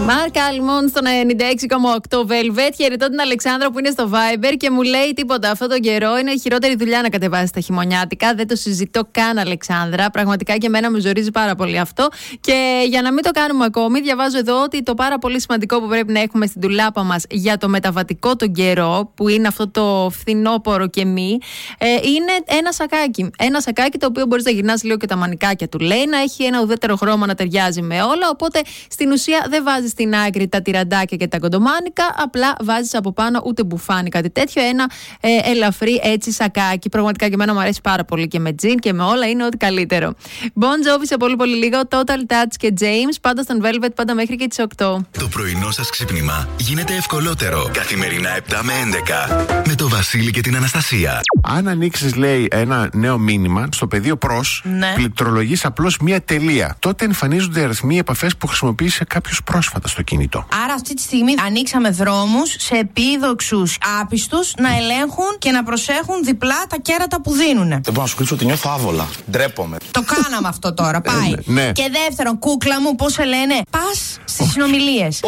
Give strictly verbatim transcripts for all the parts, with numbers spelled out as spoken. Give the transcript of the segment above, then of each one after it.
Μάρκα Αλμόν στο ενενήντα έξι κόμμα οκτώ Velvet. Χαιρετώ την Αλεξάνδρα που είναι στο Viber και μου λέει τίποτα. Αυτόν τον καιρό είναι η χειρότερη δουλειά να κατεβάσει τα χειμωνιάτικα. Δεν το συζητώ καν, Αλεξάνδρα. Πραγματικά και εμένα μου ζορίζει πάρα πολύ αυτό. Και για να μην το κάνουμε ακόμη, διαβάζω εδώ ότι το πάρα πολύ σημαντικό που πρέπει να έχουμε στην ντουλάπα μας για το μεταβατικό τον καιρό, που είναι αυτό το φθινόπορο και μη, ε, είναι ένα σακάκι. Ένα σακάκι το οποίο μπορείς να γυρνάς λίγο και τα μανικάκια του. Λέει να έχει ένα ουδέτερο χρώμα να ταιριάζει με όλα. Οπότε στην ουσία δεν βάζεις στην άκρη τα τυραντάκια και τα κοντομάνικα, απλά βάζεις από πάνω ούτε μπουφάνι, κάτι τέτοιο. Ένα ε, ελαφρύ έτσι σακάκι. Πραγματικά και εμένα μου αρέσει πάρα πολύ και με τζιν και με όλα, είναι ό,τι καλύτερο. Bon Jovi σε πολύ πολύ λίγο, Total Touch και James, πάντα στον Velvet, πάντα μέχρι και τις οκτώ. Το πρωινό σας ξύπνημα γίνεται ευκολότερο. Καθημερινά επτά με έντεκα με το Βασίλη και την Αναστασία. Αν ανοίξεις, λέει, ένα νέο μήνυμα στο πεδίο προς, ναι. πληκτρολογείς απλώς μία τελεία. Τότε εμφανίζονται αριθμοί επαφές που χρησιμοποίησε κάποιος πρόσφατα στο κινητό. Άρα αυτή τη στιγμή ανοίξαμε δρόμους σε επίδοξους άπιστους να ελέγχουν και να προσέχουν διπλά τα κέρατα που δίνουνε. Δεν μπορώ να σου κρύψω ότι νιώθω άβολα. Ντρέπομαι. Το κάναμε αυτό τώρα, πάει. Ε, ναι. Και δεύτερον, κούκλα μου, πώς σε λένε, πας στις συνομιλίες.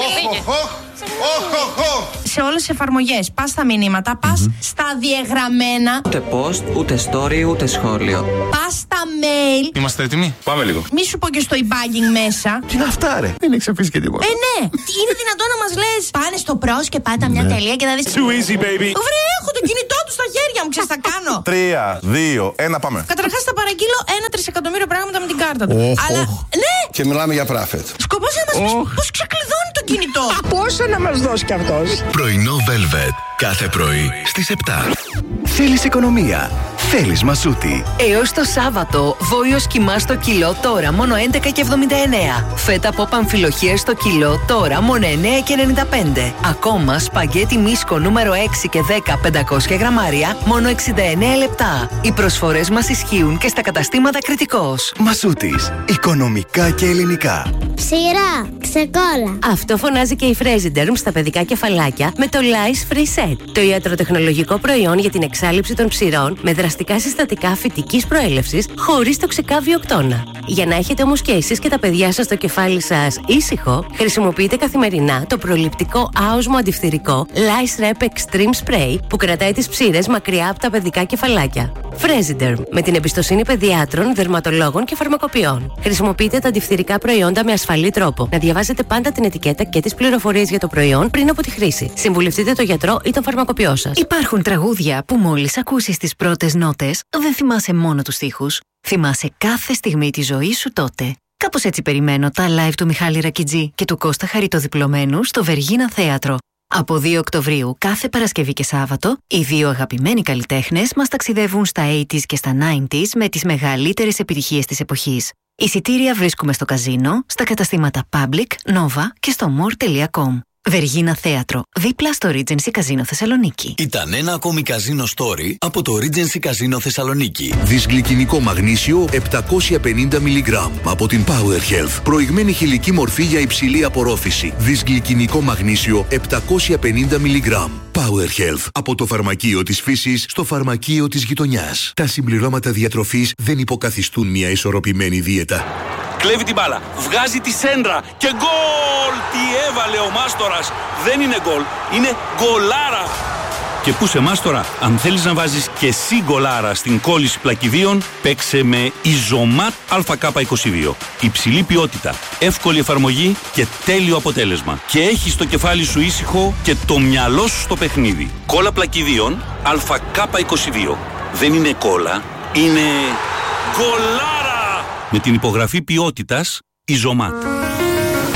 Σε όλες τις εφαρμογές, πας στα μηνύματα, πας mm-hmm. στα διαγραμμένα. Ούτε post, ούτε story, ούτε σχόλιο. Πας στα mail. Είμαστε έτοιμοι? Πάμε λίγο. Μη σου πω και στο e-banking μέσα. Τι είναι αυτά, ρε? Δεν έχεις αφήσει και τίποτα. Ε, ναι. Είναι δυνατόν να μας λες, πάνε στο προς και πάτα μια τελεία και θα δεις. Too easy, baby. Βρε, έχω το κινητό του στα χέρια μου, ξέρεις, θα κάνω. Τρία, δύο, ένα, πάμε. Καταρχάς θα παραγγείλω ένα τρισεκατομμύριο πράγματα με την κάρτα του. Oh, Αλλά, oh. ναι. Και μιλάμε για πράφετ. Σκοπός να μας πεις Oh. πώς ξεκλειδώνει το κινητό. Πόσο να μας δώσει κι αυτός. Πρωινό Velvet. Κάθε πρωί στις επτά. Θέλεις οικονομία? Θέλεις Μασούτη? Έως το Σάββατο, βόλιος κιμά στο κιλό τώρα μόνο έντεκα και εβδομήντα εννέα. Φέτα από παμφιλοχίες στο κιλό τώρα μόνο εννέα και ενενήντα πέντε. Ακόμα σπαγγέτι μίσκο νούμερο έξι και δέκα πεντακόσια γραμμάρια μόνο εξήντα εννέα λεπτά. Οι προσφορές μας ισχύουν και στα καταστήματα Κρητικός. Μασούτης. Οικονομικά και ελληνικά. Ψηρά, ξεκόλα. Αυτό φωνάζει και η Fresiderm στα παιδικά κεφαλάκια με το Lice Free Set. Το ιατροτεχνολογικό προϊόν για την εξάλειψη των ψηρών με δραστικά συστατικά φυτικής προέλευσης χωρίς τοξικά βιοκτώνα. Για να έχετε όμως και εσείς και τα παιδιά σας το κεφάλι σας ήσυχο, χρησιμοποιείτε καθημερινά το προληπτικό άοσμο αντιφθυρικό Lice Rep Extreme Spray που κρατάει τις ψήρες μακριά από τα παιδικά κεφαλάκια. Fresiderm, με την εμπιστοσύνη παιδιάτρων, δερματολόγων και φαρμακοποιών. Χρησιμοποιείτε τα αντιφθυρικά προϊόντα με ασφαλή τρόπο. Να διαβάζετε πάντα την ετικέτα και τις πληροφορίες για το προϊόν πριν από τη χρήση. Συμβουλευτείτε τον γιατρό ή τον φαρμακοποιό σας. Υπάρχουν τραγούδια που μόλις ακούσεις τις πρώτες νότες, δεν θυμάσαι μόνο τους στίχους. Θυμάσαι κάθε στιγμή της ζωής σου τότε. Κάπως έτσι περιμένω τα live του Μιχάλη Ρακιτζή και του Κώστα Χαριτοδιπλωμένου στο Βεργίνα Θέατρο. Από δύο Οκτωβρίου κάθε Παρασκευή και Σάββατο, οι δύο αγαπημένοι καλλιτέχνες μας ταξιδεύουν στα ογδόντα και στα ενενήντα με τις μεγαλύτερες επιτυχίες της εποχής. Εισιτήρια βρίσκουμε στο καζίνο, στα καταστήματα Public, Nova και στο more τελεία com. Βεργίνα Θέατρο, δίπλα στο Regency Casino Θεσσαλονίκη. Ήταν ένα ακόμη καζίνο story από το Regency Casino Θεσσαλονίκη. Δυσγλυκινικό μαγνήσιο επτακόσια πενήντα μιλιγκράμμ από την Power Health. Προηγμένη χηλική μορφή για υψηλή απορρόφηση. Δυσγλυκινικό μαγνήσιο επτακόσια πενήντα μιλιγκράμμ. Power Health. Από το φαρμακείο της φύσης στο φαρμακείο της γειτονιάς. Τα συμπληρώματα διατροφής δεν υποκαθιστούν μια ισορροπημένη δίαιτα. Κλέβει την μπάλα, βγάζει τη σέντρα και γκολ! Τι έβαλε ο Μάστορας! Δεν είναι γκολ, είναι γκολάρα! Και πού σε Μάστορα, αν θέλεις να βάζεις και εσύ γκολάρα στην κόλληση πλακιδίων, παίξε με Ιζωμάτ Α Κ είκοσι δύο. Υψηλή ποιότητα, εύκολη εφαρμογή και τέλειο αποτέλεσμα. Και έχεις το κεφάλι σου ήσυχο και το μυαλό σου στο παιχνίδι. Κόλλα πλακιδίων Α Κ είκοσι δύο. Δεν είναι κόλλα, είναι γκολάρα! Με την υπογραφή ποιότητας Ιζωμάτ.